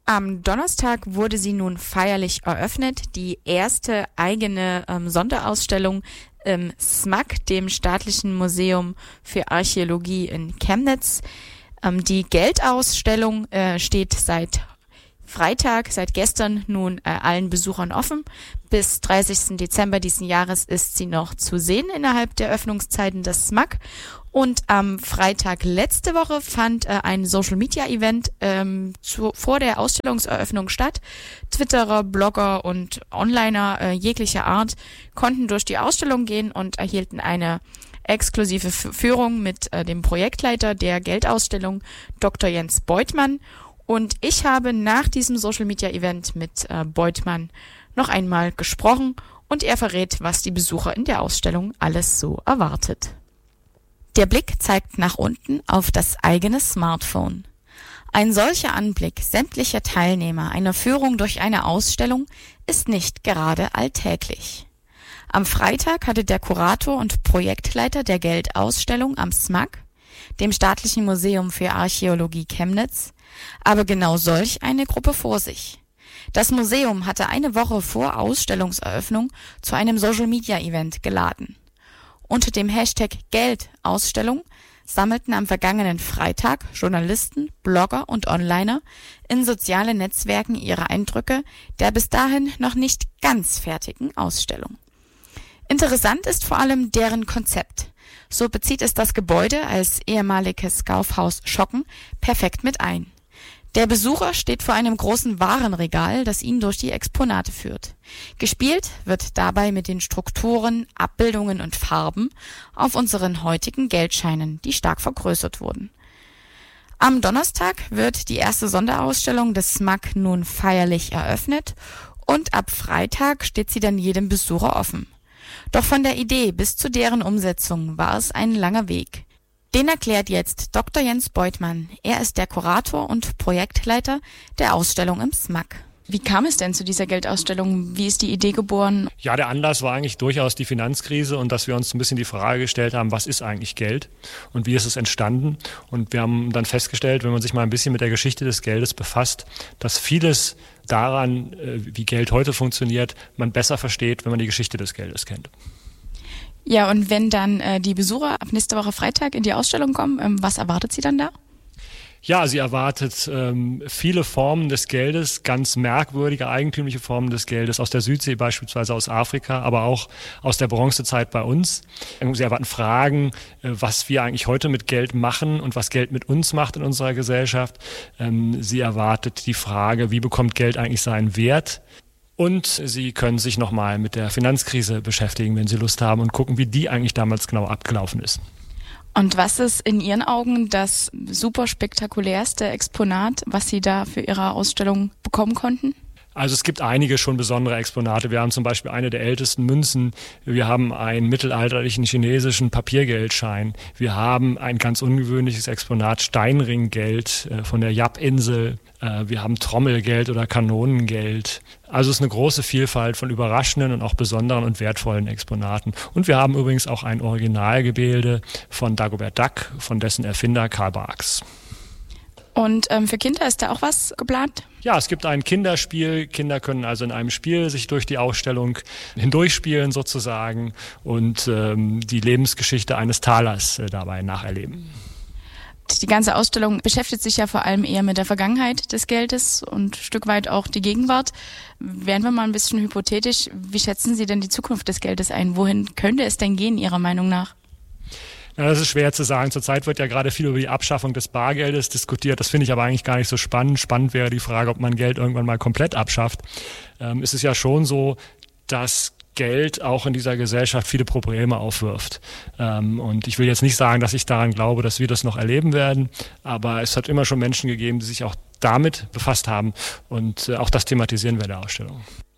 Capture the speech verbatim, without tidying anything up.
Am Donnerstag wurde sie nun feierlich eröffnet, die erste eigene ähm, Sonderausstellung im S M A K, dem Staatlichen Museum für Archäologie in Chemnitz. Ähm, die Geldausstellung äh, steht seit Freitag, seit gestern nun äh, allen Besuchern offen. Bis dreißigsten Dezember diesen Jahres ist sie noch zu sehen innerhalb der Öffnungszeiten des S M A K. Und am Freitag letzte Woche fand äh, ein Social-Media-Event ähm, zu, vor der Ausstellungseröffnung statt. Twitterer, Blogger und Onliner äh, jeglicher Art konnten durch die Ausstellung gehen und erhielten eine exklusive F- Führung mit äh, dem Projektleiter der Geldausstellung, Doktor Jens Beutmann. Und ich habe nach diesem Social-Media-Event mit äh, Beutmann noch einmal gesprochen und er verrät, was die Besucher in der Ausstellung alles so erwartet. Der Blick zeigt nach unten auf das eigene Smartphone. Ein solcher Anblick sämtlicher Teilnehmer einer Führung durch eine Ausstellung ist nicht gerade alltäglich. Am Freitag hatte der Kurator und Projektleiter der Geldausstellung am S M A K, dem Staatlichen Museum für Archäologie Chemnitz, aber genau solch eine Gruppe vor sich. Das Museum hatte eine Woche vor Ausstellungseröffnung zu einem Social-Media-Event geladen. Unter dem Hashtag Geldausstellung sammelten am vergangenen Freitag Journalisten, Blogger und Onliner in sozialen Netzwerken ihre Eindrücke der bis dahin noch nicht ganz fertigen Ausstellung. Interessant ist vor allem deren Konzept. So bezieht es das Gebäude als ehemaliges Kaufhaus Schocken perfekt mit ein. Der Besucher steht vor einem großen Warenregal, das ihn durch die Exponate führt. Gespielt wird dabei mit den Strukturen, Abbildungen und Farben auf unseren heutigen Geldscheinen, die stark vergrößert wurden. Am Donnerstag wird die erste Sonderausstellung des S M A K nun feierlich eröffnet und ab Freitag steht sie dann jedem Besucher offen. Doch von der Idee bis zu deren Umsetzung war es ein langer Weg. Den erklärt jetzt Doktor Jens Beutmann. Er ist der Kurator und Projektleiter der Ausstellung im S M A K. Wie kam es denn zu dieser Geldausstellung? Wie ist die Idee geboren? Ja, der Anlass war eigentlich durchaus die Finanzkrise und dass wir uns ein bisschen die Frage gestellt haben, was ist eigentlich Geld und wie ist es entstanden? Und wir haben dann festgestellt, wenn man sich mal ein bisschen mit der Geschichte des Geldes befasst, dass vieles daran, wie Geld heute funktioniert, man besser versteht, wenn man die Geschichte des Geldes kennt. Ja, und wenn dann äh, die Besucher ab nächste Woche Freitag in die Ausstellung kommen, ähm, was erwartet sie dann da? Ja, sie erwartet ähm, viele Formen des Geldes, ganz merkwürdige, eigentümliche Formen des Geldes aus der Südsee, beispielsweise aus Afrika, aber auch aus der Bronzezeit bei uns. Sie erwarten Fragen, äh, was wir eigentlich heute mit Geld machen und was Geld mit uns macht in unserer Gesellschaft. Ähm, sie erwartet die Frage, wie bekommt Geld eigentlich seinen Wert? Und Sie können sich nochmal mit der Finanzkrise beschäftigen, wenn Sie Lust haben, und gucken, wie die eigentlich damals genau abgelaufen ist. Und was ist in Ihren Augen das super spektakulärste Exponat, was Sie da für Ihre Ausstellung bekommen konnten? Also es gibt einige schon besondere Exponate. Wir haben zum Beispiel eine der ältesten Münzen. Wir haben einen mittelalterlichen chinesischen Papiergeldschein. Wir haben ein ganz ungewöhnliches Exponat, Steinringgeld äh, von der Yap-Insel. Äh, wir haben Trommelgeld oder Kanonengeld. Also es ist eine große Vielfalt von überraschenden und auch besonderen und wertvollen Exponaten. Und wir haben übrigens auch ein Originalgemälde von Dagobert Duck, von dessen Erfinder Karl Barks. Und ähm, für Kinder ist da auch was geplant? Ja, es gibt ein Kinderspiel. Kinder können also in einem Spiel sich durch die Ausstellung hindurchspielen sozusagen und ähm, die Lebensgeschichte eines Talers äh, dabei nacherleben. Die ganze Ausstellung beschäftigt sich ja vor allem eher mit der Vergangenheit des Geldes und ein Stück weit auch die Gegenwart. Wären wir mal ein bisschen hypothetisch, wie schätzen Sie denn die Zukunft des Geldes ein? Wohin könnte es denn gehen, Ihrer Meinung nach? Ja, das ist schwer zu sagen. Zurzeit wird ja gerade viel über die Abschaffung des Bargeldes diskutiert. Das finde ich aber eigentlich gar nicht so spannend. Spannend wäre die Frage, ob man Geld irgendwann mal komplett abschafft. Ähm, es ist ja schon so, dass Geld auch in dieser Gesellschaft viele Probleme aufwirft. Ähm, und ich will jetzt nicht sagen, dass ich daran glaube, dass wir das noch erleben werden, aber es hat immer schon Menschen gegeben, die sich auch damit befasst haben und äh, auch das thematisieren wir in der Ausstellung.